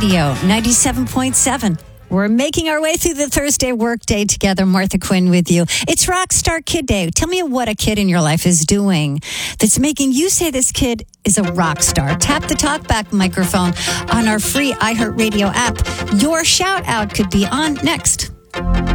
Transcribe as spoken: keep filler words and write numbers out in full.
Radio, ninety-seven point seven. We're making our way through the Thursday workday together. Martha Quinn with you. It's Rockstar Kid Day. Tell me what a kid in your life is doing that's making you say this kid is a rock star. Tap the talkback microphone on our free iHeartRadio app. Your shout out could be on next.